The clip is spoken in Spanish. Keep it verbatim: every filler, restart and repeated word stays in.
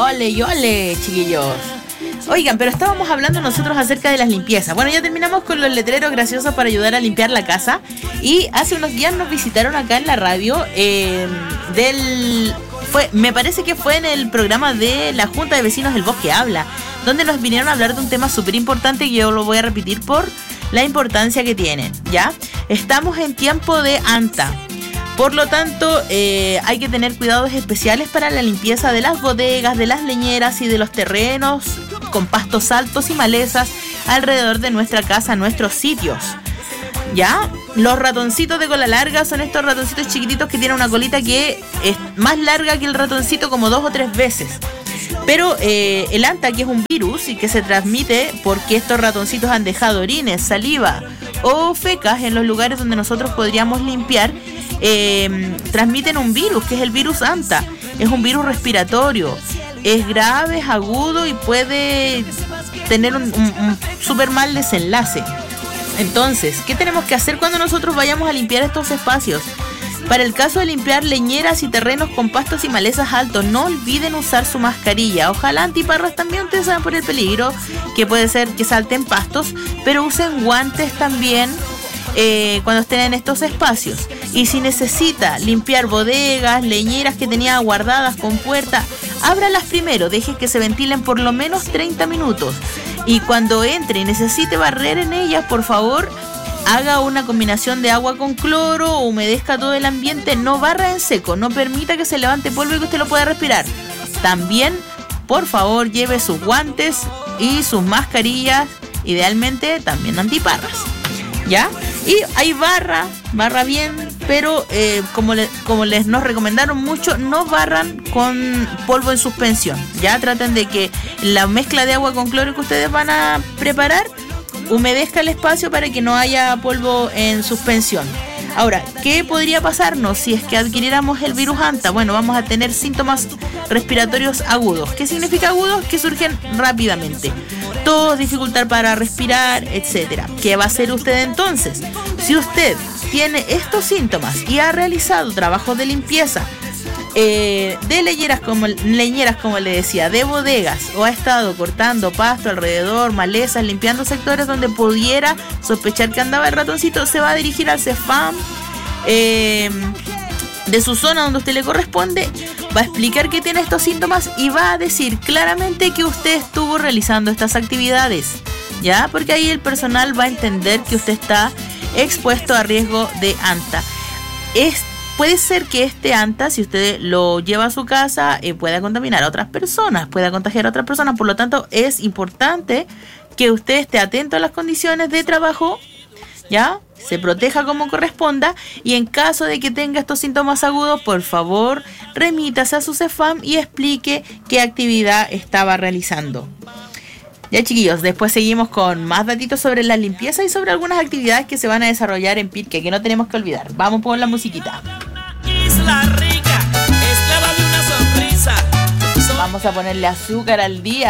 Ole y ole, chiquillos. Oigan, pero estábamos hablando nosotros acerca de las limpiezas. Bueno, ya terminamos con los letreros graciosos para ayudar a limpiar la casa. Y hace unos días nos visitaron acá en la radio eh, del... Fue, me parece que fue en el programa de la Junta de Vecinos del Bosque Habla, donde nos vinieron a hablar de un tema súper importante que yo lo voy a repetir por la importancia que tienen, ¿ya? Estamos en tiempo de anta. Por lo tanto, eh, hay que tener cuidados especiales para la limpieza de las bodegas, de las leñeras y de los terrenos con pastos altos y malezas alrededor de nuestra casa, nuestros sitios. ¿Ya? Los ratoncitos de cola larga son estos ratoncitos chiquititos que tienen una colita que es más larga que el ratoncito como dos o tres veces. Pero eh, el anta, que es un virus y que se transmite porque estos ratoncitos han dejado orines, saliva o fecas en los lugares donde nosotros podríamos limpiar, eh, transmiten un virus, que es el virus anta. Es un virus respiratorio, es grave, es agudo y puede tener un, un, un súper mal desenlace. Entonces, ¿qué tenemos que hacer cuando nosotros vayamos a limpiar estos espacios? Para el caso de limpiar leñeras y terrenos con pastos y malezas altos, no olviden usar su mascarilla. Ojalá antiparras también, ustedes saben por el peligro que puede ser que salten pastos, pero usen guantes también eh, cuando estén en estos espacios. Y si necesita limpiar bodegas, leñeras que tenía guardadas con puerta, ábralas primero, deje que se ventilen por lo menos treinta minutos. Y cuando entre y necesite barrer en ellas, por favor, haga una combinación de agua con cloro, humedezca todo el ambiente, no barra en seco, no permita que se levante polvo y que usted lo pueda respirar. También, por favor, lleve sus guantes y sus mascarillas, idealmente también antiparras, ¿ya? Y hay barra, barra bien, pero eh, como, le, como les nos recomendaron mucho, no barran con polvo en suspensión, ¿ya? Traten de que la mezcla de agua con cloro que ustedes van a preparar humedezca el espacio para que no haya polvo en suspensión. Ahora, ¿qué podría pasarnos si es que adquiriéramos el virus anta? Bueno, vamos a tener síntomas respiratorios agudos. ¿Qué significa agudos? Que surgen rápidamente. Tos, dificultad para respirar, etcétera. ¿Qué va a hacer usted entonces? Si usted tiene estos síntomas y ha realizado trabajos de limpieza eh, de leñeras como, leñeras, como le decía, de bodegas, o ha estado cortando pasto alrededor, malezas, limpiando sectores donde pudiera sospechar que andaba el ratoncito, se va a dirigir al CEFAM eh, de su zona donde usted le corresponde, va a explicar que tiene estos síntomas y va a decir claramente que usted estuvo realizando estas actividades, ¿ya? Porque ahí el personal va a entender que usted está expuesto a riesgo de anta. Es Puede ser que este anta, si usted lo lleva a su casa, eh, pueda contaminar a otras personas, pueda contagiar a otras personas. Por lo tanto, es importante que usted esté atento a las condiciones de trabajo, ¿ya? Se proteja como corresponda y en caso de que tenga estos síntomas agudos, por favor, remítase a su CEFAM y explique qué actividad estaba realizando. Ya, chiquillos, después seguimos con más datitos sobre la limpieza y sobre algunas actividades que se van a desarrollar en Pirque, que no tenemos que olvidar. Vamos por la musiquita. Isla Rica, esclava de una sonrisa. Vamos a ponerle azúcar al día.